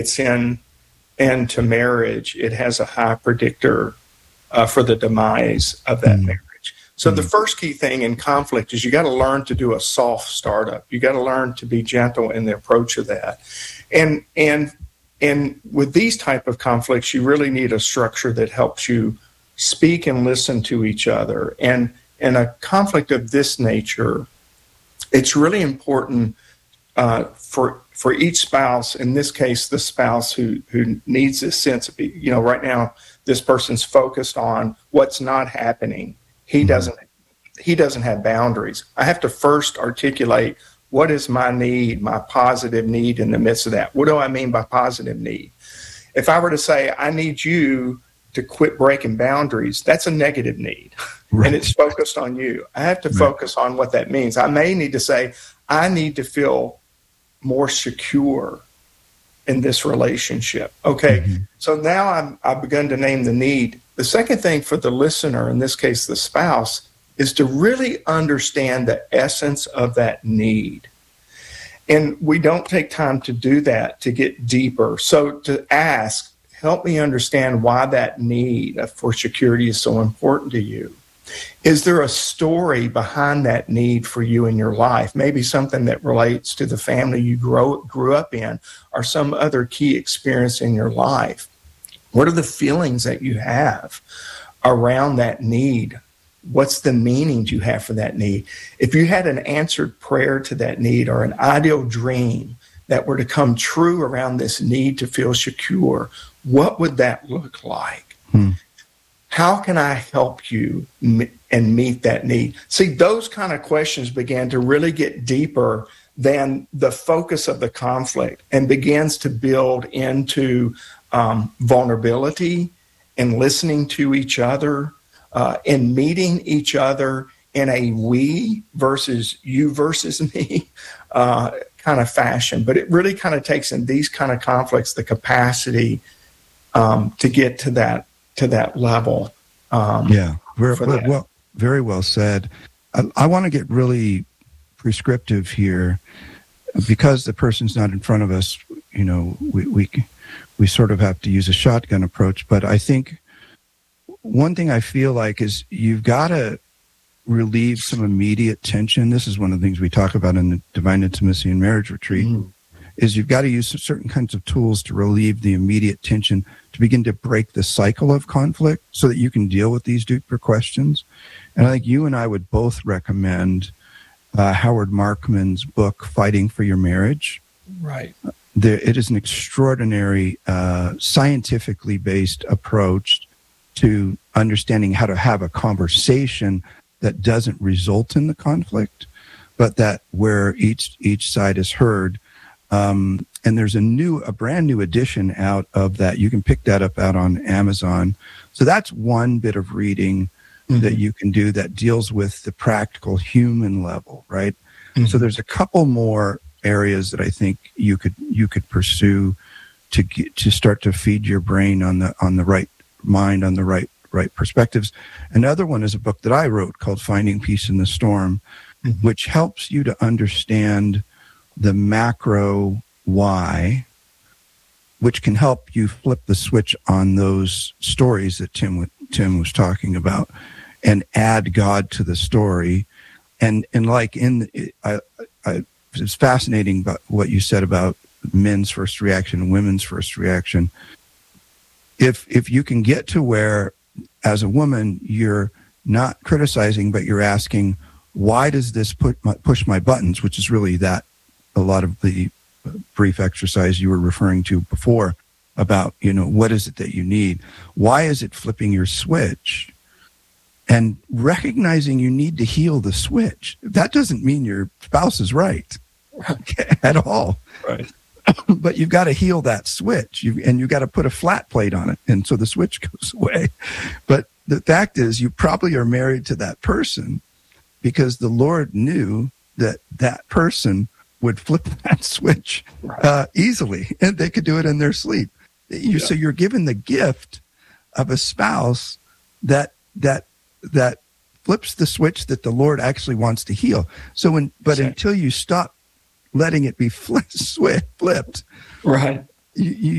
it's in into marriage, it has a high predictor for the demise of that marriage. So the first key thing in conflict is you got to learn to do a soft startup. You got to learn to be gentle in the approach of that. And with these type of conflicts, you really need a structure that helps you speak and listen to each other. And in a conflict of this nature, it's really important for each spouse, in this case, the spouse who needs this sense of, right now, this person's focused on what's not happening. He doesn't have boundaries. I have to first articulate what is my need, my positive need in the midst of that. What do I mean by positive need? If I were to say, I need you to quit breaking boundaries, that's a negative need. Right. And it's focused on you. I have to focus on what that means. I may need to say, I need to feel more secure in this relationship. Okay, so now I've begun to name the need. The second thing for the listener, in this case the spouse, is to really understand the essence of that need. And we don't take time to do that, to get deeper. So to ask, help me understand why that need for security is so important to you. Is there a story behind that need for you in your life? Maybe something that relates to the family you grew up in, or some other key experience in your life. What are the feelings that you have around that need? What's the meanings you have for that need? If you had an answered prayer to that need, or an ideal dream that were to come true around this need to feel secure, what would that look like? How can I help you and meet that need? See, those kind of questions began to really get deeper than the focus of the conflict, and begins to build into vulnerability and listening to each other and meeting each other in a we versus you versus me kind of fashion. But it really kind of takes, in these kind of conflicts, the capacity to get to that level. Very well said. I want to get really prescriptive here, because the person's not in front of us. We sort of have to use a shotgun approach. But I think one thing I feel like is you've got to relieve some immediate tension. This is one of the things we talk about in the Divine Intimacy and Marriage Retreat. Is you've got to use certain kinds of tools to relieve the immediate tension, to begin to break the cycle of conflict so that you can deal with these deeper questions. And I think you and I would both recommend Howard Markman's book, Fighting for Your Marriage. Right. It is an extraordinary, scientifically based approach to understanding how to have a conversation that doesn't result in the conflict, but that where each side is heard. And there's a brand new edition out of that. You can pick that up out on Amazon. So that's one bit of reading that you can do that deals with the practical human level, right? So there's a couple more areas that I think you could pursue to start to feed your brain on the right mind, on the right perspectives. Another one is a book that I wrote called Finding Peace in the Storm, which helps you to understand the macro why, which can help you flip the switch on those stories that Tim was talking about, and add God to the story. And like it's fascinating about what you said about men's first reaction and women's first reaction. If you can get to where, as a woman, you're not criticizing, but you're asking, why does this push my buttons, which is really that a lot of the brief exercise you were referring to before about, what is it that you need? Why is it flipping your switch? And recognizing you need to heal the switch. That doesn't mean your spouse is right at all. Right. But you've got to heal that switch, and you've got to put a flat plate on it, and so the switch goes away. But the fact is, you probably are married to that person because the Lord knew that person would flip that switch easily, and they could do it in their sleep. So you're given the gift of a spouse that flips the switch that the Lord actually wants to heal. So until you stop letting it be flipped, right, you